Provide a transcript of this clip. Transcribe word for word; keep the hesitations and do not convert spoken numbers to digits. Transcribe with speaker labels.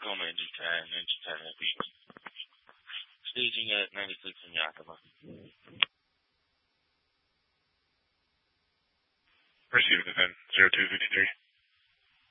Speaker 1: Tacoma into ten, into ten will be staging at ninety-six in Yakima.
Speaker 2: Receiving the ten, zero two fifty-three.